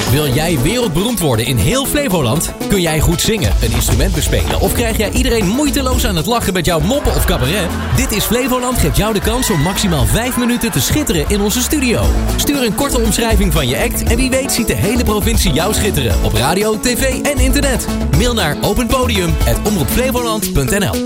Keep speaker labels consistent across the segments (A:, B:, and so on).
A: Wil jij wereldberoemd worden in heel Flevoland? Kun jij goed zingen, een instrument bespelen of krijg jij iedereen moeiteloos aan het lachen met jouw moppen of cabaret? Dit is Flevoland geeft jou de kans om maximaal 5 minuten te schitteren in onze studio. Stuur een korte omschrijving van je act en wie weet ziet de hele provincie jou schitteren op radio, tv en internet. Mail naar openpodium@omroepflevoland.nl.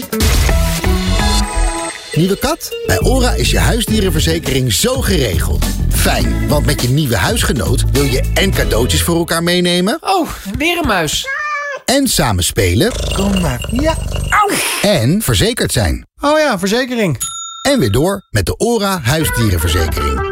B: Nieuwe kat? Bij ORA is je huisdierenverzekering zo geregeld. Fijn, want met je nieuwe huisgenoot wil je en cadeautjes voor elkaar meenemen.
C: Oh, weer een muis.
B: En samen spelen.
C: Kom maar. Ja. Au.
B: En verzekerd zijn.
C: Oh ja, verzekering.
B: En weer door met de ORA huisdierenverzekering.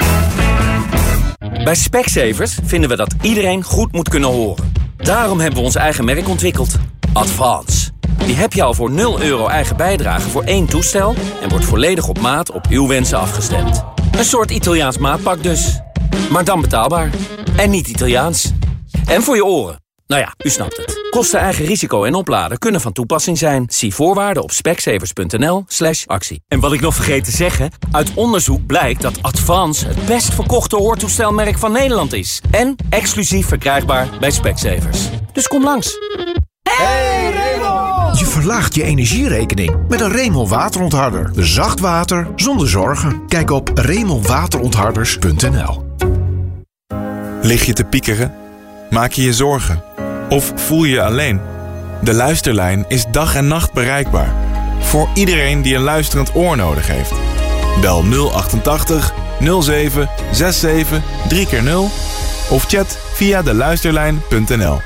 D: Bij Specsavers vinden we dat iedereen goed moet kunnen horen. Daarom hebben we ons eigen merk ontwikkeld. Advance. Die heb je al voor €0 eigen bijdrage voor 1 toestel en wordt volledig op maat op uw wensen afgestemd. Een soort Italiaans maatpak dus. Maar dan betaalbaar. En niet Italiaans. En voor je oren. Nou ja, u snapt het. Kosten, eigen risico en opladen kunnen van toepassing zijn. Zie voorwaarden op specsavers.nl/actie. En wat ik nog vergeet te zeggen, uit onderzoek blijkt dat Advance het best verkochte hoortoestelmerk van Nederland is. En exclusief verkrijgbaar bij Specsavers. Dus kom langs.
E: Hey Raymond! Je verlaagt je energierekening met een Raymond waterontharder. Zacht water zonder zorgen. Kijk op RaymondWaterontharders.nl.
F: Lig je te piekeren? Maak je je zorgen? Of voel je je alleen? De Luisterlijn is dag en nacht bereikbaar. Voor iedereen die een luisterend oor nodig heeft. Bel 088 07 67 3x0 of chat via deluisterlijn.nl.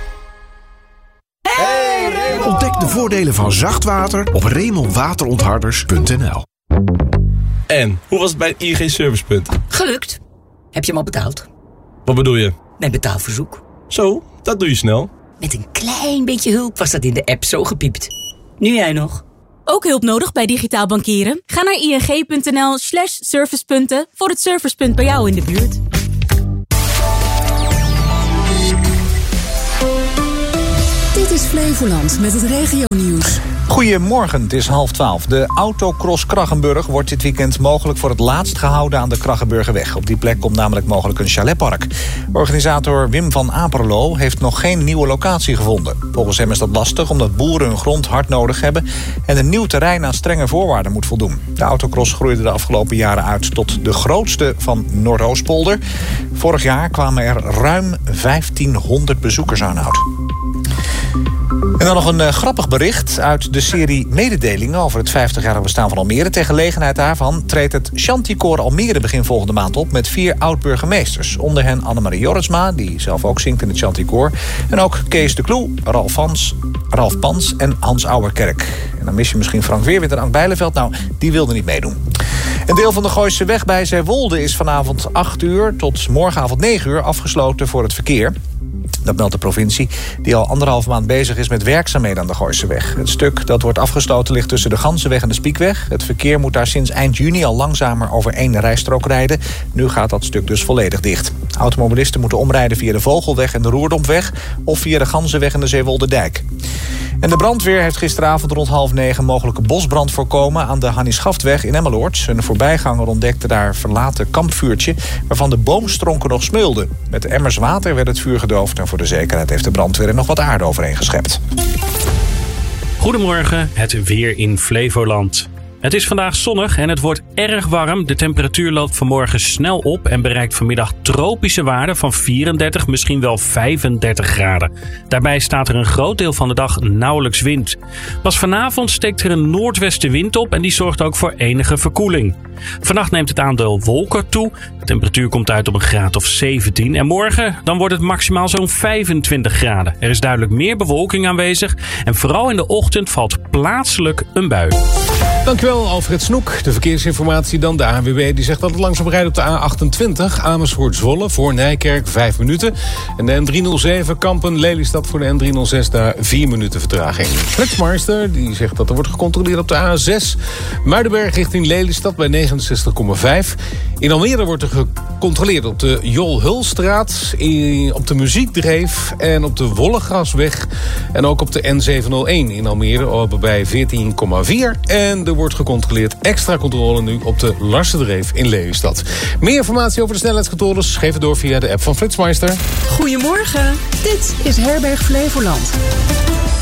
E: Ontdek de voordelen van zacht water op RaymondWaterontharders.nl.
G: En, hoe was het bij het ING Servicepunt?
H: Gelukt. Heb je hem al betaald?
G: Wat bedoel je?
H: Mijn betaalverzoek.
G: Zo, dat doe je snel.
H: Met een klein beetje hulp was dat in de app zo gepiept. Nu jij nog.
I: Ook hulp nodig bij digitaal bankieren? Ga naar ing.nl/servicepunten voor het servicepunt bij jou in de buurt.
J: Dit is Flevoland met het regionieuws.
K: Goedemorgen, het is 11:30. De Autocross Kraggenburg wordt dit weekend mogelijk voor het laatst gehouden aan de Kraggenburgerweg. Op die plek komt namelijk mogelijk een chaletpark. Organisator Wim van Aperlo heeft nog geen nieuwe locatie gevonden. Volgens hem is dat lastig omdat boeren hun grond hard nodig hebben en een nieuw terrein aan strenge voorwaarden moet voldoen. De Autocross groeide de afgelopen jaren uit tot de grootste van Noordoostpolder. Vorig jaar kwamen er ruim 1500 bezoekers aan Oud. En dan nog een grappig bericht uit de serie Mededelingen over het 50-jarig bestaan van Almere. Ter gelegenheid daarvan treedt het Chanticoor Almere begin volgende maand op met 4 oud-burgemeesters. Onder hen Annemarie Jorritsma, die zelf ook zingt in het Chanticoor. En ook Kees de Kloe, Ralf Pans en Hans Ouwerkerk. En dan mis je misschien Frank Weerwind en Ank Bijleveld. Nou, die wilde niet meedoen. Een deel van de Gooise weg bij Zeewolde is vanavond 8 uur tot morgenavond 9 uur afgesloten voor het verkeer. Dat meldt de provincie, die al 1,5 maand bezig is met werkzaamheden aan de Gooiseweg. Het stuk dat wordt afgesloten ligt tussen de Ganzenweg en de Spiekweg. Het verkeer moet daar sinds eind juni al langzamer over 1 rijstrook rijden. Nu gaat dat stuk dus volledig dicht. Automobilisten moeten omrijden via de Vogelweg en de Roerdompweg of via de Ganzenweg en de Zeewolderdijk. En de brandweer heeft gisteravond rond 8:30 mogelijke bosbrand voorkomen aan de Hannie Schaftweg in Emmeloord. Een voorbijganger ontdekte daar een verlaten kampvuurtje waarvan de boomstronken nog smeulden. Met de emmers water werd het vuur gedoofd en voor de zekerheid heeft de brandweer er nog wat aarde overheen geschept.
L: Goedemorgen, het weer in Flevoland. Het is vandaag zonnig en het wordt erg warm. De temperatuur loopt vanmorgen snel op en bereikt vanmiddag tropische waarden van 34, misschien wel 35 graden. Daarbij staat er een groot deel van de dag nauwelijks wind. Pas vanavond steekt er een noordwestenwind op en die zorgt ook voor enige verkoeling. Vannacht neemt het aandeel wolken toe. De temperatuur komt uit op een graad of 17. En morgen dan wordt het maximaal zo'n 25 graden. Er is duidelijk meer bewolking aanwezig. En vooral in de ochtend valt plaatselijk een bui.
M: Dankjewel Alfred Snoek. De verkeersinformatie dan. De ANWB die zegt dat het langzaam rijdt op de A28. Amersfoort-Zwolle voor Nijkerk 5 minuten. En de N307 Kampen-Lelystad voor de N306 daar 4 minuten vertraging. Flexmeister die zegt dat er wordt gecontroleerd op de A6. Muidenberg richting Lelystad bij 69,5. In Almere wordt er gecontroleerd op de Jol-Hulstraat, op de Muziekdreef en op de Wollegrasweg. En ook op de N701 in Almere bij 14,4. En er wordt gecontroleerd, extra controle nu, nu op de Larsendreef in Lelystad. Meer informatie over de snelheidscontroles geef het door via de app van Flitsmeister.
J: Goedemorgen, dit is Herberg Flevoland.